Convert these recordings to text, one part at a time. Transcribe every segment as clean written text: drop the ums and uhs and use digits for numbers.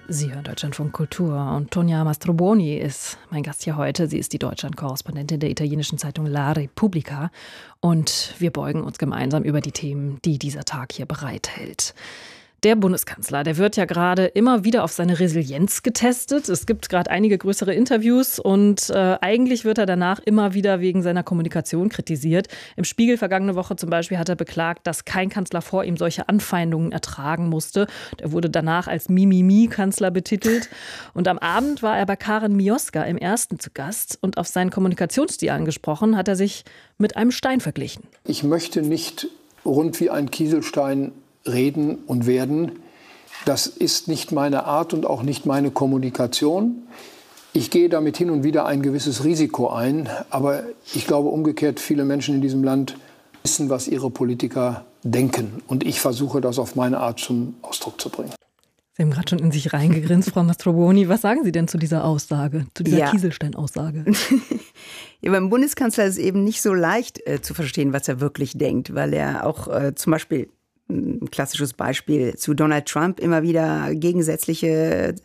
Sie hören Deutschlandfunk Kultur und Tonia Mastrobuoni ist mein Gast hier heute. Sie ist die Deutschland-Korrespondentin der italienischen Zeitung La Repubblica und wir beugen uns gemeinsam über die Themen, die dieser Tag hier bereithält. Der Bundeskanzler, der wird ja gerade immer wieder auf seine Resilienz getestet. Es gibt gerade einige größere Interviews und eigentlich wird er danach immer wieder wegen seiner Kommunikation kritisiert. Im Spiegel vergangene Woche zum Beispiel hat er beklagt, dass kein Kanzler vor ihm solche Anfeindungen ertragen musste. Er wurde danach als Mimimi-Kanzler betitelt. Und am Abend war er bei Karen Mioska im Ersten zu Gast und auf seinen Kommunikationsstil angesprochen, hat er sich mit einem Stein verglichen. Ich möchte nicht rund wie ein Kieselstein reden und werden. Das ist nicht meine Art und auch nicht meine Kommunikation. Ich gehe damit hin und wieder ein gewisses Risiko ein. Aber ich glaube umgekehrt, viele Menschen in diesem Land wissen, was ihre Politiker denken. Und ich versuche das auf meine Art zum Ausdruck zu bringen. Sie haben gerade schon in sich reingegrinst, Frau Mastrobuoni. Was sagen Sie denn zu dieser Aussage, zu dieser Kieselstein-Aussage? Ja, beim Bundeskanzler ist es eben nicht so leicht zu verstehen, was er wirklich denkt, weil er auch zum Beispiel ein klassisches Beispiel zu Donald Trump immer wieder gegensätzliche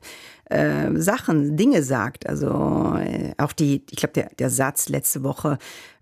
Dinge sagt. Also auch ich glaube, der Satz letzte Woche,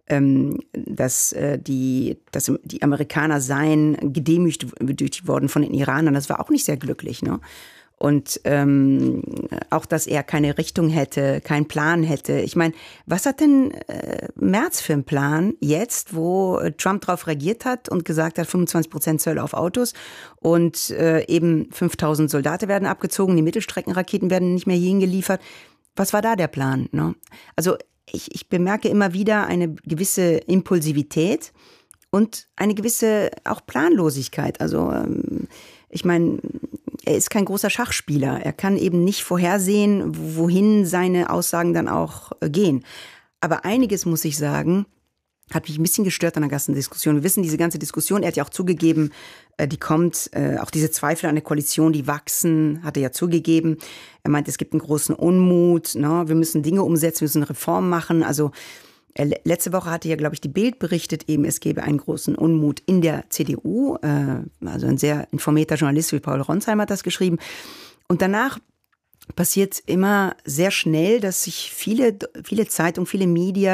dass die Amerikaner seien gedemütigt worden von den Iranern, das war auch nicht sehr glücklich, ne? Und auch, dass er keine Richtung hätte, keinen Plan hätte. Ich meine, was hat denn Merz für einen Plan jetzt, wo Trump darauf reagiert hat und gesagt hat, 25% Zölle auf Autos und eben 5000 Soldaten werden abgezogen, die Mittelstreckenraketen werden nicht mehr hierhin geliefert. Was war da der Plan, ne? Also ich bemerke immer wieder eine gewisse Impulsivität und eine gewisse auch Planlosigkeit. Also ich meine, er ist kein großer Schachspieler. Er kann eben nicht vorhersehen, wohin seine Aussagen dann auch gehen. Aber einiges, muss ich sagen, hat mich ein bisschen gestört an der ganzen Diskussion. Wir wissen, diese ganze Diskussion, er hat ja auch zugegeben, die kommt, auch diese Zweifel an der Koalition, die wachsen, hat er ja zugegeben. Er meint, es gibt einen großen Unmut, ne? Wir müssen Dinge umsetzen, wir müssen Reformen machen. Also letzte Woche hatte ja, glaube ich, die Bild berichtet, eben es gäbe einen großen Unmut in der CDU. Also ein sehr informierter Journalist wie Paul Ronsheim hat das geschrieben. Und danach passiert immer sehr schnell, dass sich viele Zeitungen, viele Medien